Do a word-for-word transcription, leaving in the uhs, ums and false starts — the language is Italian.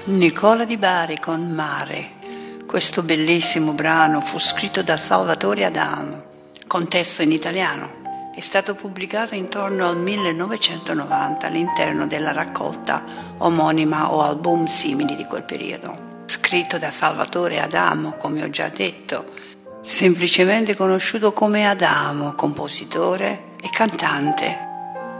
Nicola Di Bari con Mare. Questo bellissimo brano fu scritto da Salvatore Adamo, con testo in italiano. È stato pubblicato intorno al millenovecentonovanta all'interno della raccolta omonima o album simili di quel periodo. Scritto da Salvatore Adamo, come ho già detto, semplicemente conosciuto come Adamo, compositore e cantante.